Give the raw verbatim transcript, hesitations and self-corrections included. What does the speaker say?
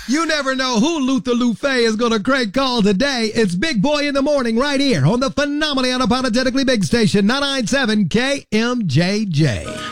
You never know who Luther Luffey is going to crank call today. It's Big Boy in the Morning right here on the phenomenally unapologetically big station, nine ninety-seven K M J J.